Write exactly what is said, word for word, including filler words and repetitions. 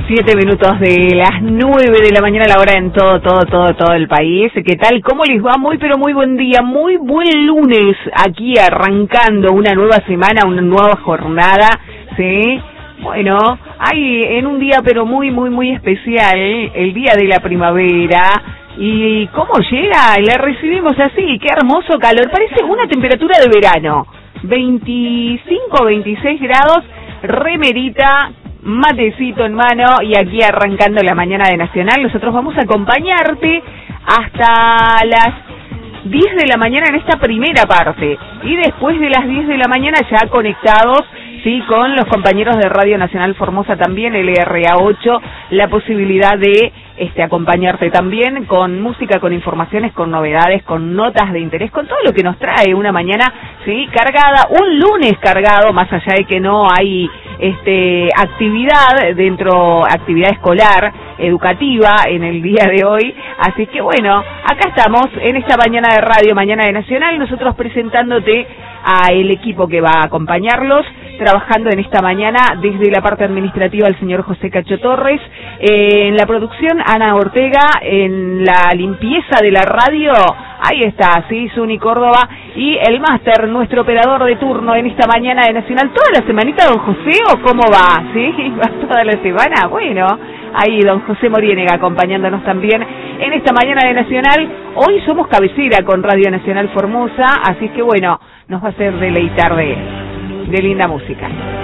Siete minutos de las nueve de la mañana, la hora en todo, todo, todo, todo el país. ¿Qué tal? ¿Cómo les va? Muy, pero muy buen día, muy buen lunes, aquí arrancando una nueva semana, una nueva jornada, ¿sí? Bueno, hay en un día, pero muy, muy, muy especial, el día de la primavera. ¿Y cómo llega? La recibimos así, qué hermoso calor, parece una temperatura de verano, veinticinco, veintiséis grados, remerita, matecito en mano y aquí arrancando la mañana de Nacional. Nosotros vamos a acompañarte hasta las diez de la mañana en esta primera parte y después de las diez de la mañana ya conectados, sí, con los compañeros de Radio Nacional Formosa también, L R A ocho, la posibilidad de este acompañarte también con música, con informaciones, con novedades, con notas de interés, con todo lo que nos trae una mañana, sí, cargada, un lunes cargado, más allá de que no hay este actividad dentro, actividad escolar, educativa en el día de hoy, así que bueno, acá estamos en esta mañana de radio, mañana de Nacional, nosotros presentándote a el equipo que va a acompañarlos, trabajando en esta mañana desde la parte administrativa el señor José Cacho Torres, eh, en la producción Ana Ortega, en la limpieza de la radio, ahí está, sí, Zuni Córdoba, y el máster, nuestro operador de turno en esta mañana de Nacional, toda la semanita, don José, ¿o cómo va? ¿Sí? ¿Va toda la semana? Bueno, ahí don José Moriénega acompañándonos también en esta mañana de Nacional. Hoy somos cabecera con Radio Nacional Formosa, así que bueno, nos va a hacer deleitar de, de linda música.